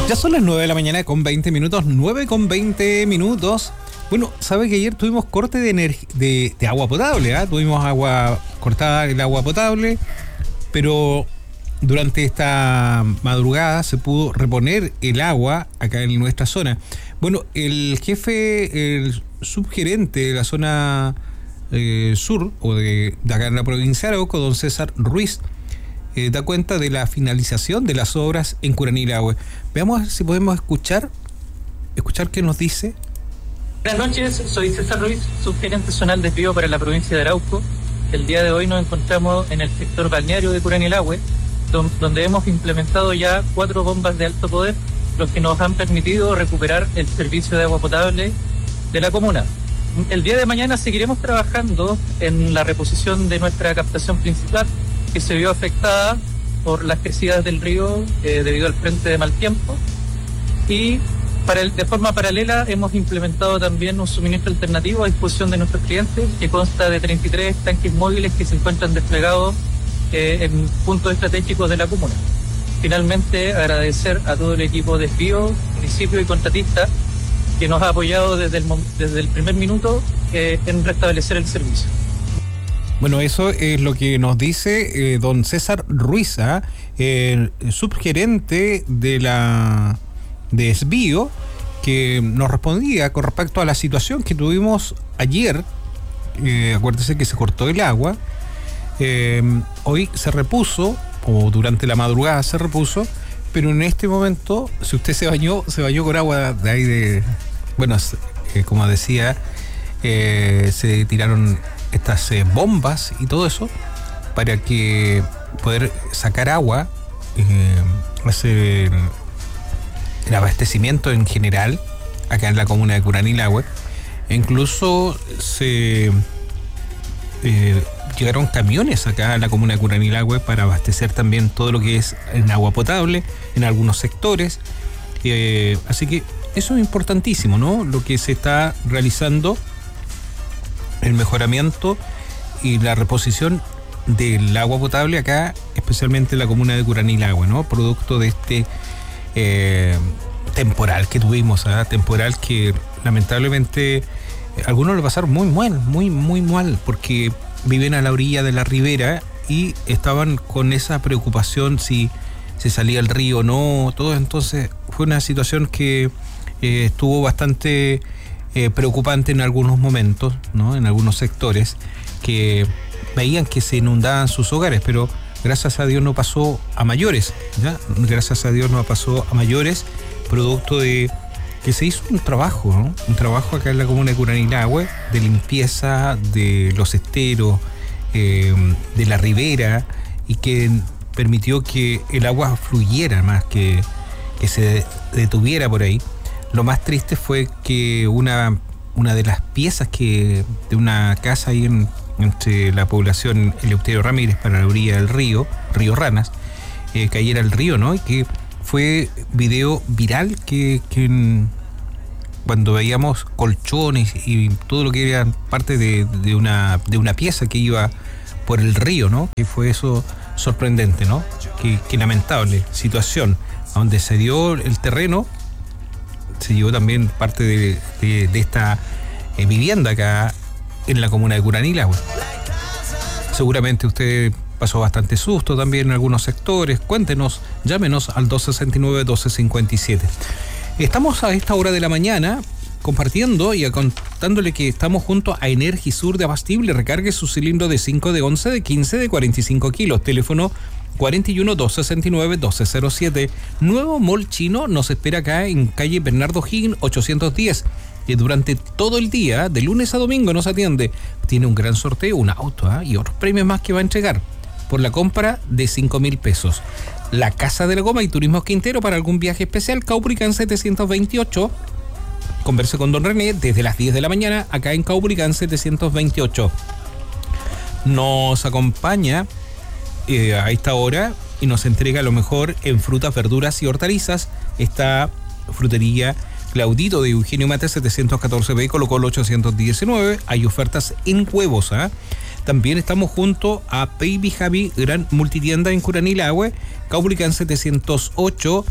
Ya son las 9 de la mañana con 20 minutos, 9 con 20 minutos. Bueno, sabe que ayer tuvimos corte de agua potable, ¿eh? Tuvimos agua cortada, el agua potable, pero durante esta madrugada se pudo reponer el agua acá en nuestra zona. Bueno, el subgerente de la zona sur, o de acá en la provincia de Arauco, don César Ruiz, da cuenta de la finalización de las obras en Curanilahue. Veamos si podemos escuchar qué nos dice. Buenas noches, soy César Ruiz, subgerente zonal de desvío para la provincia de Arauco. El día de hoy nos encontramos en el sector balneario de Curanilahue, donde hemos implementado ya 4 bombas de alto poder, los que nos han permitido recuperar el servicio de agua potable de la comuna. El día de mañana seguiremos trabajando en la reposición de nuestra captación principal, que se vio afectada por las crecidas del río debido al frente de mal tiempo, y de forma paralela hemos implementado también un suministro alternativo a disposición de nuestros clientes, que consta de 33 tanques móviles que se encuentran desplegados en puntos estratégicos de la comuna. Finalmente, agradecer a todo el equipo de desvío, municipio y contratista que nos ha apoyado desde el primer minuto en restablecer el servicio. Bueno, eso es lo que nos dice don César Ruiz, el subgerente de desvío, que nos respondía con respecto a la situación que tuvimos ayer. Acuérdese que se cortó el agua, hoy se repuso, o durante la madrugada se repuso, pero en este momento, si usted se bañó con agua de ahí bueno, como decía, se tiraron estas bombas y todo eso para que poder sacar agua, hacer el abastecimiento en general acá en la comuna de Curanilahue. Incluso se llegaron camiones acá a la comuna de Curanilahue para abastecer también todo lo que es en agua potable en algunos sectores. Así que eso es importantísimo, ¿no? Lo que se está realizando, el mejoramiento y la reposición del agua potable acá, especialmente en la comuna de Curanilahue, ¿no? Producto de este temporal que tuvimos, temporal que lamentablemente algunos lo pasaron muy mal, porque viven a la orilla de la ribera y estaban con esa preocupación si se salía el río o no, todo. Entonces fue una situación que estuvo bastante preocupante en algunos momentos, ¿no? En algunos sectores que veían que se inundaban sus hogares, pero gracias a Dios no pasó a mayores, ¿ya? Gracias a Dios no pasó a mayores, producto de que se hizo un trabajo, ¿no? Un trabajo acá en la comuna de Curanilahue de limpieza de los esteros, de la ribera, y que permitió que el agua fluyera más que se detuviera por ahí. Lo más triste fue que una de las piezas de una casa ahí entre la población Eleuterio Ramírez para la orilla del río Ranas, cayera al río, ¿no? Y que fue video viral que cuando veíamos colchones y todo lo que era parte de una pieza que iba por el río, ¿no? Que fue eso sorprendente, ¿no? Qué lamentable situación. A donde se dio el terreno, se llevó también parte de esta vivienda acá en la comuna de Curanilahue. Seguramente usted pasó bastante susto también en algunos sectores. Cuéntenos, llámenos al 269-1257. Estamos a esta hora de la mañana compartiendo y contándole que estamos junto a Energisur de Abastible. Recargue su cilindro de 5, de 11, de 15, de 45 kilos. Teléfono 41-269-1207. Nuevo Mall Chino nos espera acá en calle Bernardo Higgins 810. Y durante todo el día, de lunes a domingo, nos atiende. Tiene un gran sorteo, un auto y otros premios más que va a entregar por la compra de 5.000 pesos. La Casa de la Goma y Turismo Quintero para algún viaje especial. Caupolicán 728. Converse con don René desde las 10 de la mañana acá en Caupolicán 728. Nos acompaña a esta hora y nos entrega lo mejor en frutas, verduras y hortalizas. Esta frutería Claudito de Eugenio Mate 714B, Colo Colo 819. Hay ofertas en huevos. También estamos junto a Baby Javi, gran multitienda en Curanilahue, Caupolicán 708.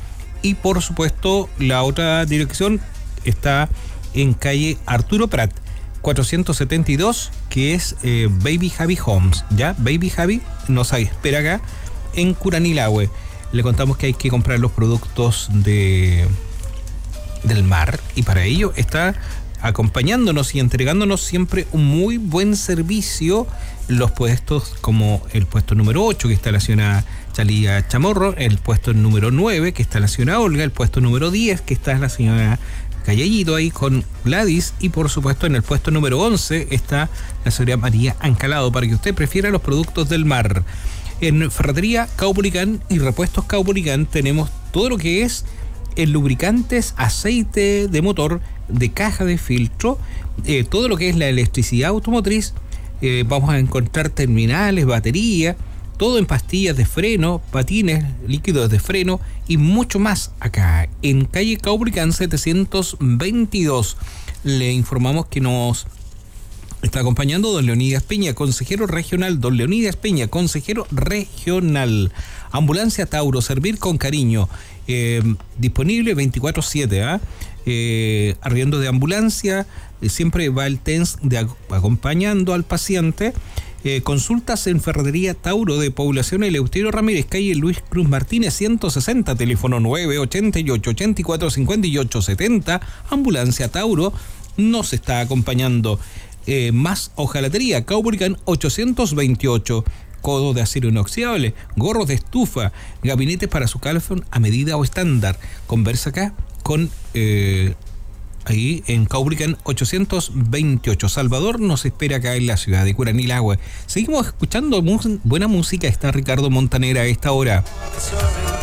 Y por supuesto, la otra dirección está en calle Arturo Prat, 472, que es Baby Javi Homes, ¿ya? Baby Javi nos espera acá en Curanilahue. Le contamos que hay que comprar los productos del mar, y para ello está acompañándonos y entregándonos siempre un muy buen servicio los puestos, como el puesto número 8, que está en la ciudad Chalía Chamorro, el puesto número 9, que está en la señora Olga, el puesto número 10, que está en la señora Callellito ahí con Gladys, y por supuesto en el puesto número 11 está la señora María Ancalado, para que usted prefiera los productos del mar. En Ferretería Caupolicán y Repuestos Caupolicán tenemos todo lo que es lubricantes, aceite de motor, de caja de filtro, todo lo que es la electricidad automotriz. Vamos a encontrar terminales, batería, todo en pastillas de freno, patines, líquidos de freno y mucho más acá en calle Caupolicán 722. Le informamos que nos está acompañando don Leonidas Peña, consejero regional. Don Leonidas Peña, consejero regional. Ambulancia Tauro, servir con cariño. Disponible 24/7, arriendo de ambulancia, siempre va el TENS acompañando al paciente. Consultas en Ferretería Tauro de Población Eleuterio Ramírez, calle Luis Cruz Martínez 160, teléfono 988-8458-70. Ambulancia Tauro nos está acompañando. Más hojalatería, Caupolicán 828. Codo de acero inoxidable, gorros de estufa, gabinetes para su calefón a medida o estándar. Conversa acá con ahí en Caupolicán 828. Salvador nos espera acá en la ciudad de Curanilahue. Seguimos escuchando buena música. Está Ricardo Montaner a esta hora.